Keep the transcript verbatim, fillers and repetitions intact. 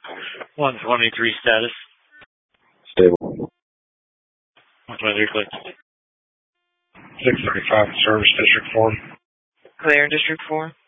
one twenty-three status. Stable. one twenty-three click. six thirty-five, service District four. Clear, District four.